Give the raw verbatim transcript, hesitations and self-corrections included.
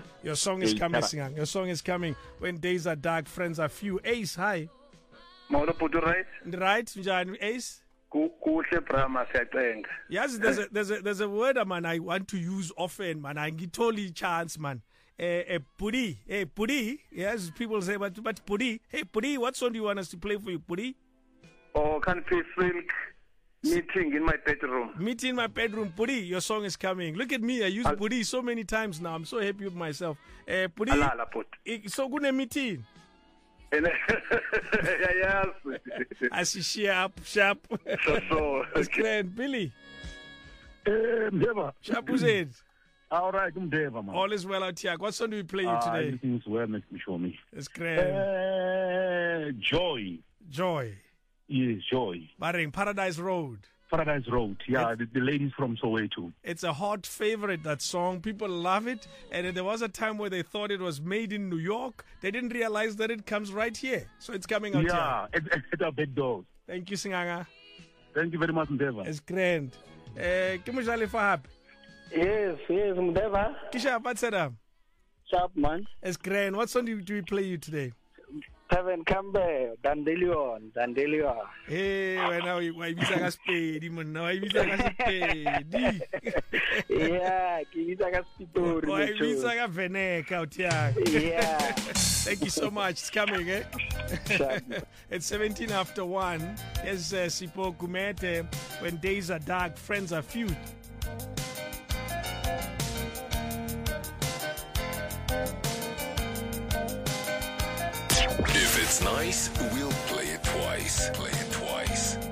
Your song is Hey, coming, Tara. Singang. Your song is coming. When days are dark, friends are few. Ace, hi. Mawona bhuti right? Right, njani, Ace? Ku- Kuhle Brahma siyacenga. Yes, there's a there's a there's a word, man, I want to use often, man. I ngitholi chance, man. Eh, eh, Pudi, hey, Pudi. Yes, people say, but but Pudi. Hey, Pudi, what song do you want us to play for you, Pudi? Oh, can feel silk meeting in my bedroom. Meet in my bedroom, Pudi. Your song is coming. Look at me, I use Al- Pudi so many times now. I'm so happy with myself. Eh, Pudi. Alala bhuti. eh, So gune meeting. Ene- Yayazi. Asishia up, sharp. So so. It's grand, Billy. Eh, Mdeva. Sharp who's it? All right, Mdeva, man. All is well out here. What song do we play you Ah, today? everything is well, make me show me. It's grand. Eh, Joy. Joy. Yes, Joy. Baring, Paradise Road. Paradise Road. Yeah, the, the ladies from Soweto. It's a hot favorite, that song. People love it. And there was a time where they thought it was made in New York. They didn't realize that it comes right here. So it's coming out Yeah, here. at, at our big doors. Thank you, Singanga. Thank you very much, Mdeva. It's grand. Eh, ke mojale fa hape? Yes, yes, Mdeva. Kisha, what's that? Sharp man. It's grand. What song do, do we play you today? Kevin Campbell, Dandelion, Dandelion. Hey, wena wa ibitsa ka Sepedi monna, wa ibitsa ka Sepedi. Yeah, ke bitsa ka Spitori. Wa ibitsa ka Veneka out here. Yeah. Thank you so much. It's coming, eh? Sharp. It's seventeen after one. Yes, uh, Sipo Kumete. When days are dark, friends are few. If it's nice, we'll play it twice. Play it twice.